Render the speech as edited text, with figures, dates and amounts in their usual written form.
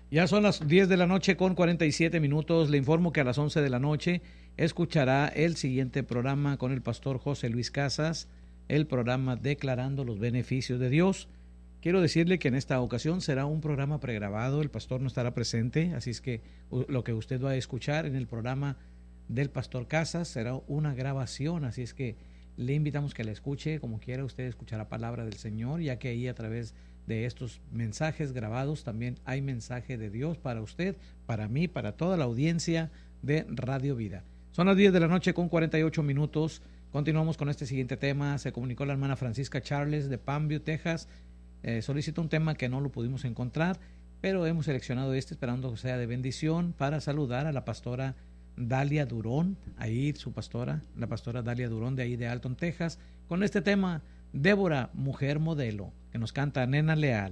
Ya son las 10 de la noche con 47 minutos. Le informo que a las 11 de la noche escuchará el siguiente programa con el pastor José Luis Casas, el programa Declarando los Beneficios de Dios. Quiero decirle que en esta ocasión será un programa pregrabado, el pastor no estará presente, así es que lo que usted va a escuchar en el programa del pastor Casas será una grabación, así es que le invitamos que la escuche como quiera usted escuchar la palabra del Señor, ya que ahí a través de estos mensajes grabados también hay mensaje de Dios para usted, para mí, para toda la audiencia de Radio Vida. Son las 10 de la noche con 48 minutos. Continuamos con este siguiente tema. Se comunicó la hermana Francisca Charles de Palmview, Texas. Solicita un tema que no lo pudimos encontrar, pero hemos seleccionado este esperando que sea de bendición para saludar a la pastora Dalia Durón, ahí su pastora, la pastora Dalia Durón de ahí de Alton, Texas, con este tema, Débora, mujer modelo, que nos canta Nena Leal.